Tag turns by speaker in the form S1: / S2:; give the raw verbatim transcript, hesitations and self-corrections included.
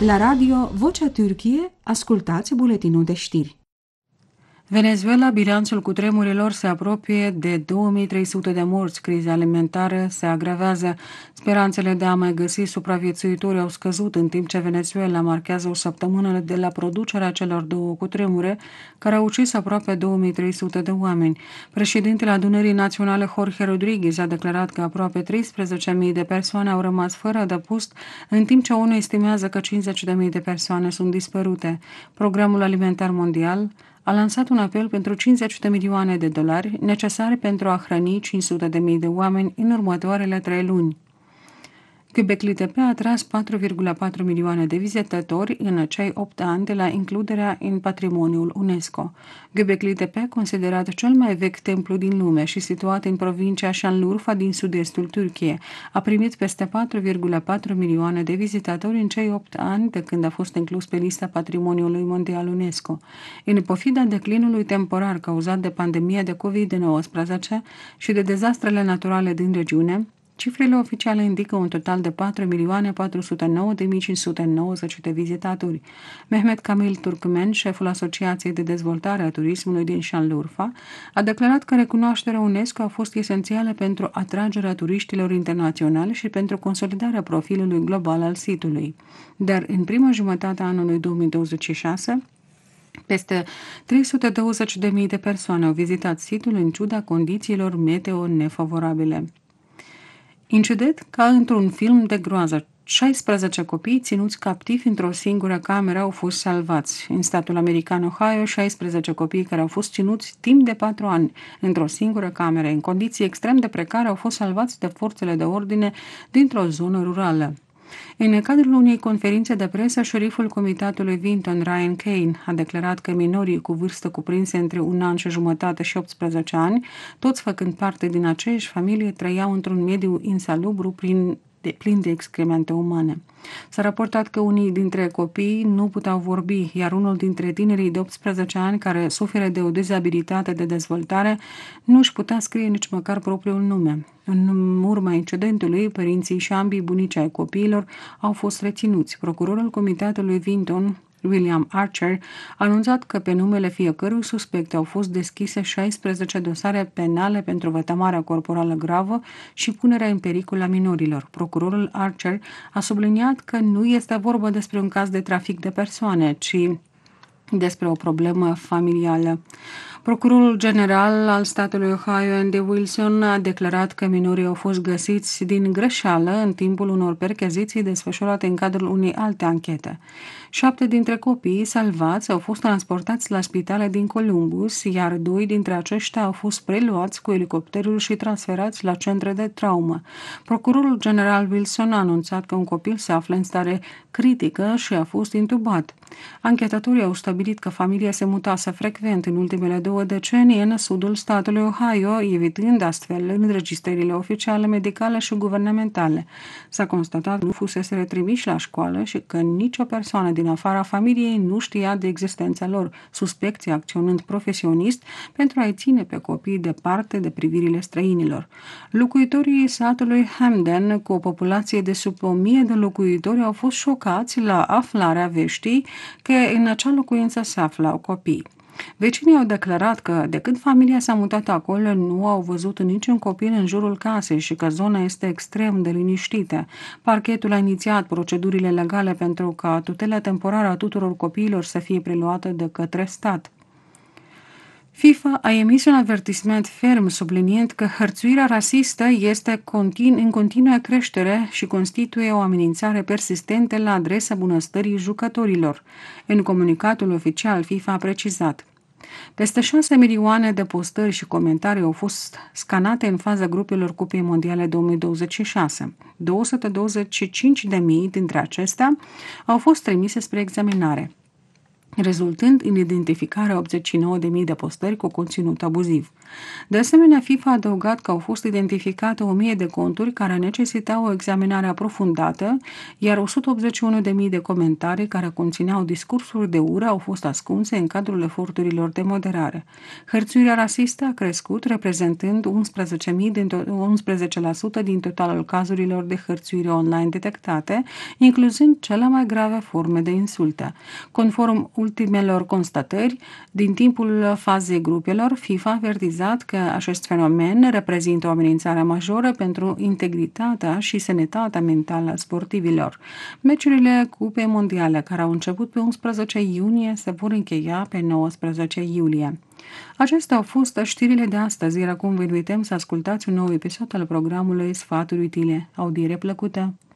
S1: La radio Vocea Türkiye, ascultați buletinul de știri. Venezuela, bilanțul cutremurilor se apropie de două mii trei sute de morți, criza alimentară se agravează, speranțele de a mai găsi supraviețuitori au scăzut, în timp ce Venezuela marchează o săptămână de la producerea celor două cutremure, care au ucis aproape două mii trei sute de oameni. Președintele Adunării Naționale Jorge Rodriguez a declarat că aproape treisprezece mii de persoane au rămas fără adăpost, în timp ce O N U estimează că cincizeci de mii de persoane sunt dispărute. Programul Alimentar Mondial a lansat un apel pentru cincizeci de milioane de dolari necesare pentru a hrăni cinci sute de mii de oameni în următoarele trei luni. Göbekli Tepe a atras patru virgulă patru milioane de vizitatori în cei opt ani de la includerea în patrimoniul UNESCO. Göbekli Tepe, considerat cel mai vechi templu din lume și situat în provincia Şanlıurfa din sud-estul Turciei, a primit peste patru virgulă patru milioane de vizitatori în cei opt ani de când a fost inclus pe lista patrimoniului mondial UNESCO. În pofida declinului temporar cauzat de pandemia de covid nouăsprezece și de dezastrele naturale din regiune, cifrele oficiale indică un total de patru milioane patru sute nouă de mii cinci sute nouăzeci de vizitatori. Mehmet Kamil Turkmen, șeful Asociației de Dezvoltare a Turismului din Şanlıurfa, a declarat că recunoașterea UNESCO a fost esențială pentru atragerea turiștilor internaționali și pentru consolidarea profilului global al sitului. Dar în prima jumătate a anului două mii douăzeci și șase, peste trei sute douăzeci de mii de persoane au vizitat situl în ciuda condițiilor meteo nefavorabile. Incident ca într-un film de groază. șaisprezece copii ținuți captivi într-o singură cameră au fost salvați. În statul american Ohio, șaisprezece copii care au fost ținuți timp de patru ani într-o singură cameră, în condiții extrem de precare, au fost salvați de forțele de ordine dintr-o zonă rurală. În cadrul unei conferințe de presă, șeriful comitatului Vinton, Ryan Kane, a declarat că minorii cu vârstă cuprinse între un an și jumătate și optsprezece ani, toți făcând parte din aceeași familie, trăiau într-un mediu insalubru prin de plin de excremente umane. S-a raportat că unii dintre copii nu puteau vorbi, iar unul dintre tinerii de optsprezece ani, care suferă de o dizabilitate de dezvoltare, nu își putea scrie nici măcar propriul nume. În urma incidentului, părinții și ambii bunici ai copiilor au fost reținuți. Procurorul comitatului Vinton, William Archer, a anunțat că pe numele fiecărui suspect au fost deschise șaisprezece dosare penale pentru vătămarea corporală gravă și punerea în pericol a minorilor. Procurorul Archer a subliniat că nu este vorba despre un caz de trafic de persoane, ci despre o problemă familială. Procurorul general al statului Ohio, Andy Wilson, a declarat că minorii au fost găsiți din greșeală în timpul unor percheziții desfășurate în cadrul unei alte anchete. Șapte dintre copiii salvați au fost transportați la spitale din Columbus, iar doi dintre aceștia au fost preluați cu elicopterul și transferați la centre de traumă. Procurorul general Wilson a anunțat că un copil se află în stare critică și a fost intubat. Anchetatorii au stabilit că familia se mutase frecvent în ultimele două decenii în sudul statului Ohio, evitând astfel înregistrările oficiale, medicale și guvernamentale. S-a constatat că nu fusese retrimiși la școală și că nicio persoană din afara familiei nu știa de existența lor, suspecții acționând profesionist pentru a-i ține pe copii departe de privirile străinilor. Locuitorii satului Hamden, cu o populație de sub o mie de locuitori, au fost șocați la aflarea veștii că în acea locuință se aflau copii. Vecinii au declarat că de când familia s-a mutat acolo nu au văzut niciun copil în jurul casei și că zona este extrem de liniștită. Parchetul a inițiat procedurile legale pentru ca tutela temporară a tuturor copiilor să fie preluată de către stat. FIFA a emis un avertisment ferm subliniind că hărțuirea rasistă este continu- în continuă creștere și constituie o amenințare persistentă la adresa bunăstării jucătorilor. În comunicatul oficial, FIFA a precizat: peste șase milioane de postări și comentarii au fost scanate în faza grupelor Cupei Mondiale două mii douăzeci și șase. două sute douăzeci și cinci de mii dintre acestea au fost trimise spre examinare, rezultând în identificarea optzeci și nouă de mii de postări cu conținut abuziv. De asemenea, FIFA a adăugat că au fost identificate o mie de conturi care necesitau o examinare aprofundată, iar o sută optzeci și unu de mii de comentarii care conțineau discursuri de ură au fost ascunse în cadrul eforturilor de moderare. Hărțuirea rasistă a crescut, reprezentând unsprezece mii din to- unsprezece la sută din totalul cazurilor de hărțuire online detectate, incluzând cele mai grave forme de insulte. Conform ultimelor constatări, din timpul fazei grupelor, FIFA a avertizat că acest fenomen reprezintă o amenințare majoră pentru integritatea și sănătatea mentală a sportivilor. Meciurile Cupei Mondiale, care au început pe unsprezece iunie, se vor încheia pe nouăsprezece iulie. Acestea au fost știrile de astăzi, iar acum vă invităm să ascultați un nou episod al programului Sfaturi Utile. Audiere plăcută!